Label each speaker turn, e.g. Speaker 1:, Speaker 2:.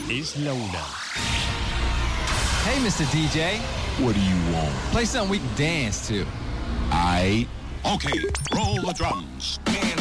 Speaker 1: Es la una.
Speaker 2: Hey, Mr. DJ.
Speaker 3: What do you want?
Speaker 2: Play something we can dance to.
Speaker 3: Aight.
Speaker 4: Okay, roll the drums.